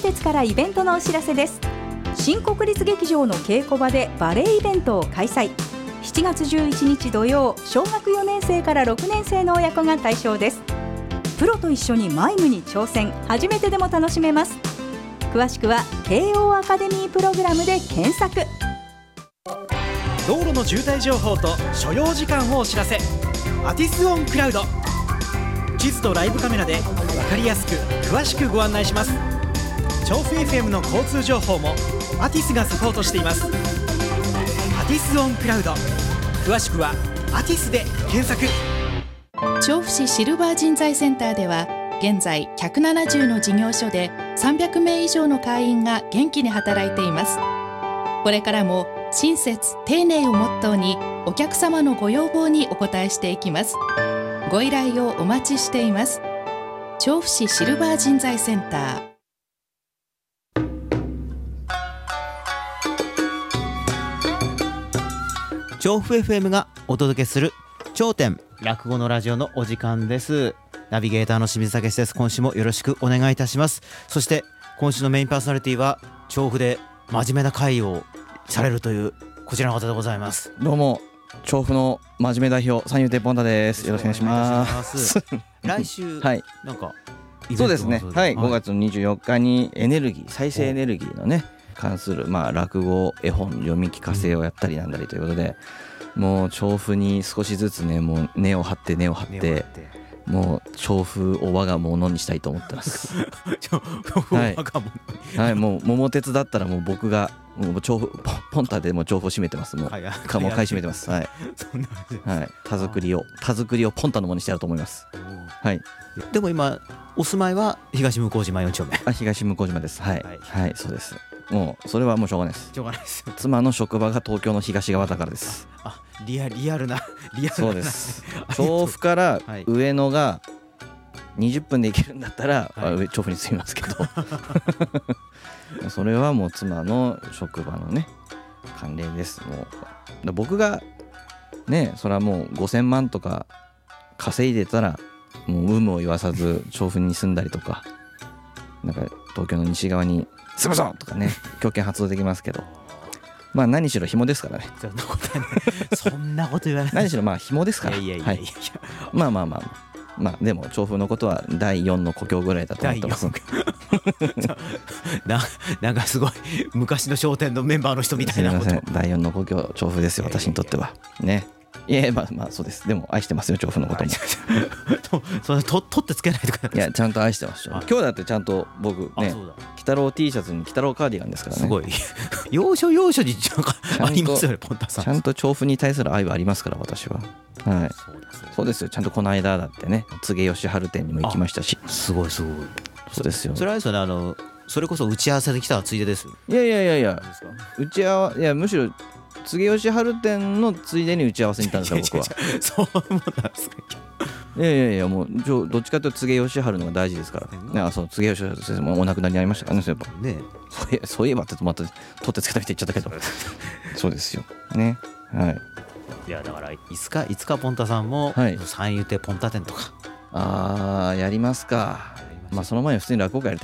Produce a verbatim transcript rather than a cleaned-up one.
設からイベントのお知らせです。新国立劇場の稽古場でバレエイベントを開催。しちがつじゅういちにち土曜、小学よねん生からろくねん生の親子が対象です。プロと一緒にマイムに挑戦、初めてでも楽しめます。詳しくは慶応アカデミープログラムで検索。 道路の渋滞情報と所要時間をお知らせ。アティスオンクラウド、地図とライブカメラで分かりやすく詳しくご案内します。調布 エフエム の交通情報もアティスがサポートしています。アティスオンクラウド、詳しくはアティスで検索。 調布市シルバー人材センターでは現在ひゃくななじゅうの事業所でさんびゃくめい以上の会員が元気に働いています。これからも親切丁寧をモットーにお客様のご要望にお応えしていきます。ご依頼をお待ちしています。調布市シルバー人材センター。 調布 エフエム がお届けする頂点落語のラジオのお時間です。ナビゲーターの清水武です。今週もよろしくお願いいたします。そして今週のメインパーソナリティは調布で真面目な会をされるというこちらの方でございます。 どうも、調布の真面目代表三遊亭ポンタです。よろしくお願いします。 来週、 はい、 なんかそうですね、はい、ごがつのにじゅうよっかにエネルギー再生エネルギーのね関する、まあ、落語絵本読み聞かせをやったりなんだりということで、もう調布に少しずつねもう根を張って根を張ってもう調布を我が物にしたいと思ってますはい、はい、もう桃鉄だったらもう僕がもう調布ポンタでもう調布を占めてます。もう、はい、もう買い占めてます。はい、はい、田作りを田作りをポンタのものにしてやると思います。はい。 でも今お住まいは東向島よん丁目。 あ、東向島です。はい、はいはい、そうです。もうそれはもうしょうがないです。 しょうがないです。 妻の職場が東京の東側だからです。 あ、リアリアルなリアルな。 そうです。調布から上野がにじゅっぷんで行けるんだったら、はい、調布に住みますけどそれはもう妻の職場のね関連です。もう僕がね、それはもうごせんまんとか稼いでたらもう有無を言わさず調布に住んだりとか、なんか東京の西側に住むぞとかね強権発動できますけど、まあ何しろ紐ですからね。 そんなことないそんなこと言わない。 何しろまあ紐ですから。 いやいやいやいや、はい、 まあまあまあまあでも調布のことはだいよんの故郷ぐらいだと思ってますな, なんかすごい昔の商店のメンバーの人みたいなこと。 すみません、だいよんの故郷調布ですよ、私にとってはね。いやいや、まあまあそうです。でも愛してますよ、調布のこともそれと取ってつけないとか。 いや、ちゃんと愛してますよ。今日だってちゃんと僕ね、鬼太郎 T シャツに鬼太郎カーディガンですからね。 すごい要所要所になんかありますよね、ポンタさん。 ちゃんと調布に対する愛はありますから、私は。はい、そうですよ。ちゃんとこの間だってね、柘植義治店にも行きましたし。 すごいすごい。 そうですよ。 それはですよね、あのそれこそ打ち合わせで来たついでです。 いやいやいやいや、打ち合わせ、いやむしろ柘植義治店のついでに打ち合わせに行ったんですよ、僕は。 そうなんですか。 いやいやいや、もうどっちかというと柘植義治の方が大事ですから。ね、あ、そう柘植義治先生もお亡くなりになりましたからね、そういえば。ね、そういえば、そういえばってまた取ってつけたみたいに言っちゃったけど。そうですよ。ね、はい。 いやだからいつかいつかポンタさんも、はい、三遊亭ポンタ店とか。 ああ、やりますか。まあその前に普通に落語会やりたい